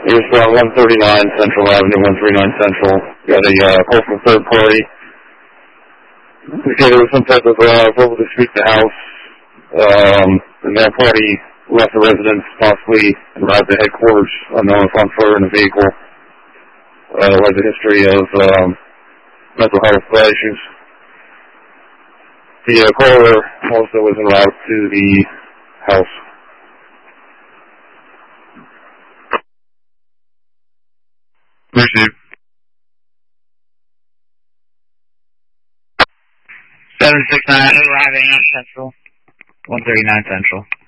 It was 139 Central Avenue, 139 Central. Got a call from a third party. Okay, there was some type of verbal dispute in the house. And that party left the residence, possibly arrived at headquarters, unknown if on foot in a vehicle. Has a history of mental health issues. The caller also was en route to the house. Received. 769 arriving on Central. 139 Central.